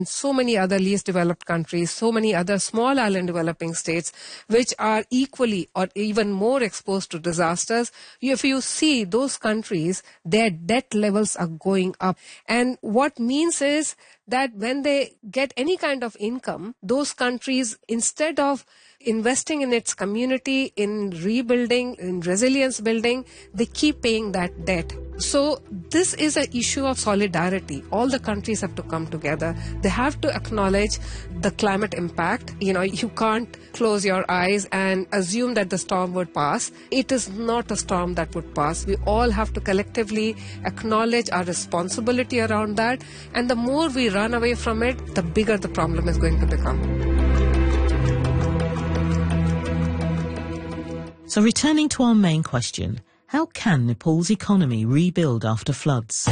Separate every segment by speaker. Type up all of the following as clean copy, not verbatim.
Speaker 1: so many other least developed countries, so many other small island developing states, which are equally or even more exposed to disasters. If you see those countries, their debt levels are going up. And what means is that when they get any kind of income, those countries, instead of investing in its community, in rebuilding, in resilience building, they keep paying that debt. So this is an issue of solidarity. All the countries have to come together. They have to acknowledge the climate impact. You can't close your eyes and assume that the storm would pass. It is not a storm that would pass. We all have to collectively acknowledge our responsibility around that. And the more we run away from it, the bigger the problem is going to become.
Speaker 2: So returning to our main question, how can Nepal's economy rebuild after floods?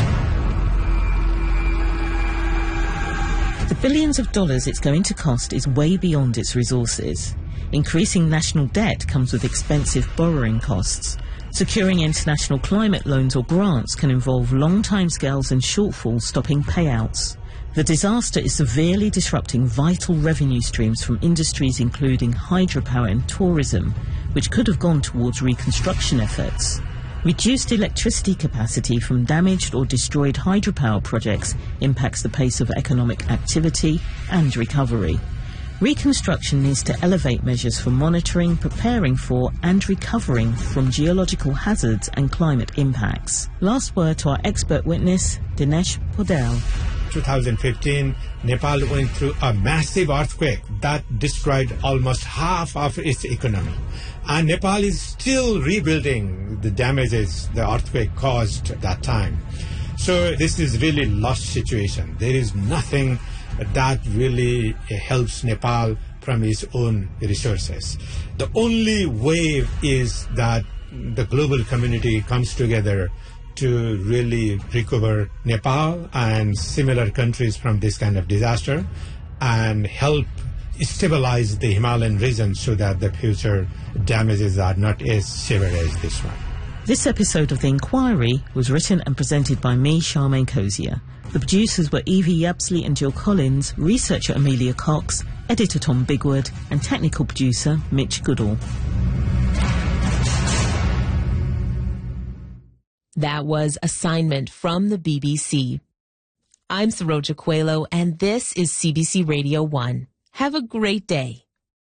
Speaker 2: The billions of dollars it's going to cost is way beyond its resources. Increasing national debt comes with expensive borrowing costs. Securing international climate loans or grants can involve long timescales and shortfalls stopping payouts. The disaster is severely disrupting vital revenue streams from industries including hydropower and tourism, which could have gone towards reconstruction efforts. Reduced electricity capacity from damaged or destroyed hydropower projects impacts the pace of economic activity and recovery. Reconstruction needs to elevate measures for monitoring, preparing for and recovering from geological hazards and climate impacts. Last word to our expert witness, Dinesh Podel.
Speaker 3: 2015, Nepal went through a massive earthquake that destroyed almost half of its economy. And Nepal is still rebuilding the damages the earthquake caused at that time. So this is really lost situation. There is nothing that really helps Nepal from its own resources. The only way is that the global community comes together to really recover Nepal and similar countries from this kind of disaster and help stabilize the Himalayan region so that the future damages are not as severe as this one.
Speaker 2: This episode of The Inquiry was written and presented by me, Charmaine Cozier. The producers were Evie Yapsley and Jill Collins, researcher Amelia Cox, editor Tom Bigwood, and technical producer Mitch Goodall.
Speaker 4: That was Assignment from the BBC. I'm Saroja Coelho, and this is CBC Radio 1. Have a great day.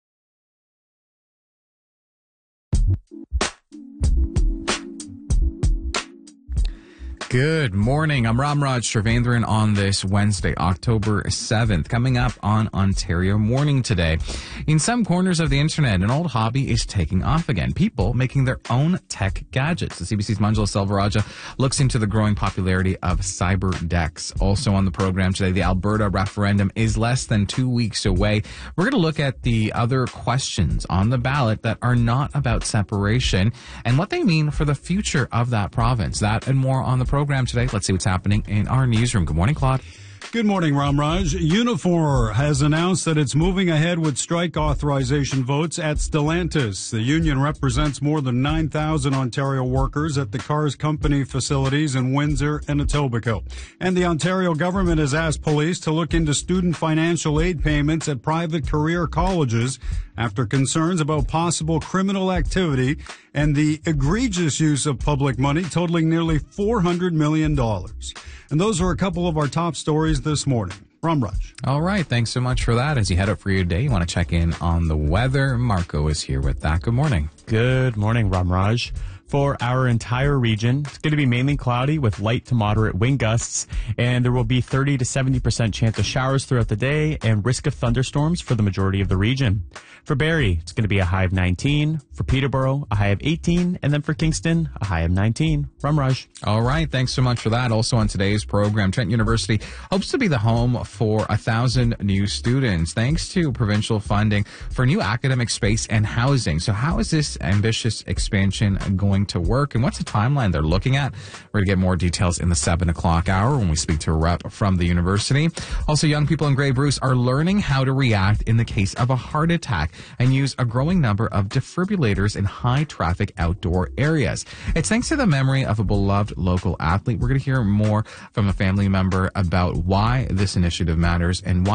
Speaker 5: Good morning. I'm Ramraj Srivendran on this Wednesday, October 7th. Coming up on Ontario Morning today. In some corners of the internet, an old hobby is taking off again. People making their own tech gadgets. The CBC's Manjula Selvarajah looks into the growing popularity of cyber decks. Also on the program today, the Alberta referendum is less than 2 weeks away. We're going to look at the other questions on the ballot that are not about separation and what they mean for the future of that province. That and more on the program today. Let's see what's happening in our newsroom. Good morning, Claude.
Speaker 6: Good morning, Ramraj. Unifor has announced that it's moving ahead with strike authorization votes at Stellantis. The union represents more than 9,000 Ontario workers at the Cars Company facilities in Windsor and Etobicoke. And the Ontario government has asked police to look into student financial aid payments at private career colleges after concerns about possible criminal activity and the egregious use of public money totaling nearly $400 million. And those are a couple of our top stories this morning. Ramraj.
Speaker 5: All right. Thanks so much for that. As you head up for your day, you want to check in on the weather. Marco is here with that. Good morning.
Speaker 7: Good morning, Ramraj. For our entire region, it's going to be mainly cloudy with light to moderate wind gusts, and there will be 30 to 70% chance of showers throughout the day and risk of thunderstorms for the majority of the region. For Barrie, it's going to be a high of 19. For Peterborough, a high of 18. And then for Kingston, a high of 19. Ramraj.
Speaker 5: All right. Thanks so much for that. Also on today's program, Trent University hopes to be the home for 1,000 new students thanks to provincial funding for new academic space and housing. So how is this ambitious expansion going to work, and what's the timeline they're looking at? We're going to get more details in the 7 o'clock hour when we speak to a rep from the university. Also, young people in Grey Bruce are learning how to react in the case of a heart attack and use a growing number of defibrillators in high-traffic outdoor areas. It's thanks to the memory of a beloved local athlete. We're going to hear more from a family member about why this initiative matters and why